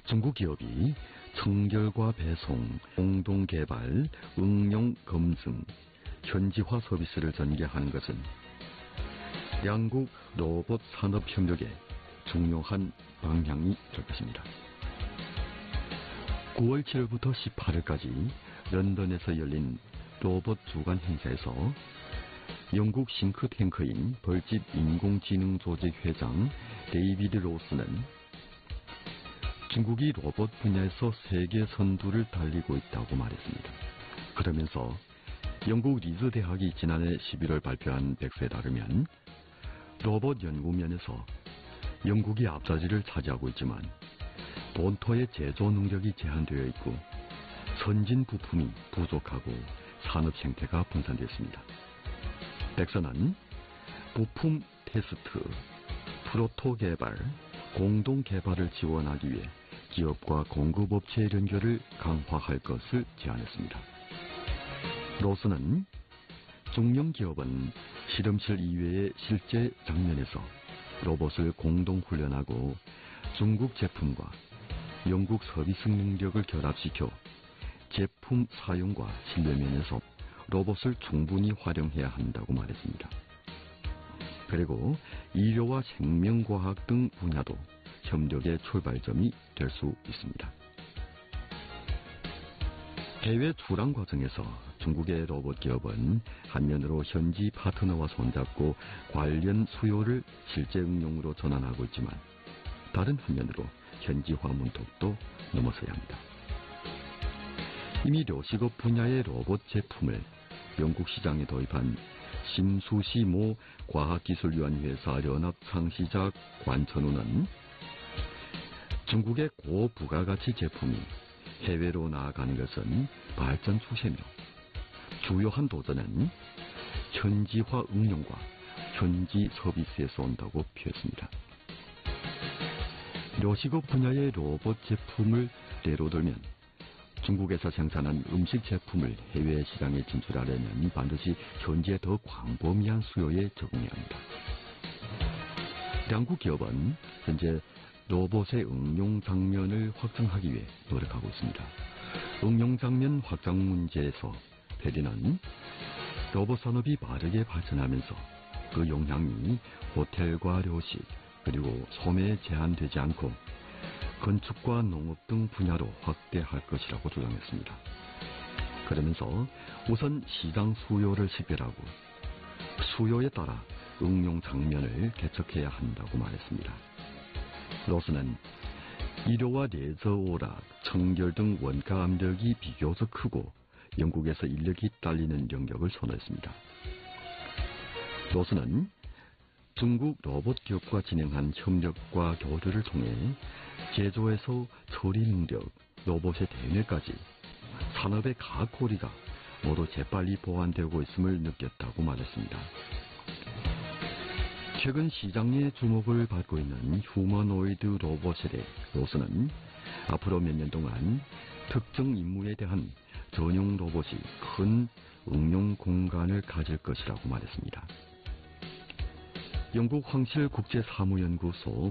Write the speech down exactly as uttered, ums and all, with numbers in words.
중국 기업이 청결과 배송, 공동 개발, 응용 검증, 현지화 서비스를 전개하는 것은 양국 로봇 산업 협력의 중요한 방향이 될 것입니다. 구월 칠일부터 십팔일까지 런던에서 열린 로봇 주간 행사에서 영국 싱크탱크인 벌집 인공지능 조직 회장 데이비드 로스는 중국이 로봇 분야에서 세계 선두를 달리고 있다고 말했습니다. 그러면서 영국 리즈 대학이 지난해 십일월 발표한 백서에 따르면 로봇 연구면에서 영국이 앞자리를 차지하고 있지만 본토의 제조 능력이 제한되어 있고 선진 부품이 부족하고 산업 생태가 분산되었습니다. 백서는 부품 테스트, 프로토 개발, 공동 개발을 지원하기 위해 기업과 공급업체의 연결을 강화할 것을 제안했습니다. 로스는 중형 기업은 실험실 이외의 실제 장면에서 로봇을 공동 훈련하고 중국 제품과 영국 서비스 능력을 결합시켜 제품 사용과 신뢰면에서 로봇을 충분히 활용해야 한다고 말했습니다. 그리고医療와 생명과학 등 분야도 협력의 출발점이 될 수 있습니다. 해외 출항 과정에서 중국의 로봇 기업은 한면으로 현지 파트너와 손잡고 관련 수요를 실제 응용으로 전환하고 있지만 다른 한면으로 현지화 문턱도 넘어서야 합니다. 이미 료식업 분야의 로봇 제품을 영국 시장에 도입한 심수시 모 과학기술위원회사 연합창시자 관천우는 중국의 고부가가치 제품이 해외로 나아가는 것은 발전 추세며 주요한 도전은 현지화 응용과 현지 서비스에서 온다고 표했습니다. 료식업 분야의 로봇 제품을 예로 들면 중국에서 생산한 음식 제품을 해외 시장에 진출하려면 반드시 현지의 더 광범위한 수요에 적응해야 합니다. 양국 기업은 현재 로봇의 응용 장면을 확장하기 위해 노력하고 있습니다. 응용 장면 확장 문제에서 페리는 로봇 산업이 빠르게 발전하면서 그 영향이 호텔과 료식 그리고 소매에 제한되지 않고 건축과 농업 등 분야로 확대할 것이라고 주장했습니다. 그러면서 우선 시장 수요를 식별하고 수요에 따라 응용 장면을 개척해야 한다고 말했습니다. 로스는 일요와 레저 오락, 청결 등 원가 압력이 비교적 크고 영국에서 인력이 딸리는 영역을 선호했습니다. 로스는 중국 로봇 기업과 진행한 협력과 교류를 통해 제조에서 처리 능력, 로봇의 대내까지 산업의 각 고리가 모두 재빨리 보완되고 있음을 느꼈다고 말했습니다. 최근 시장의 주목을 받고 있는 휴머노이드 로봇에 대해 로스는 앞으로 몇 년 동안 특정 임무에 대한 전용 로봇이 큰 응용 공간을 가질 것이라고 말했습니다. 영국 황실 국제사무연구소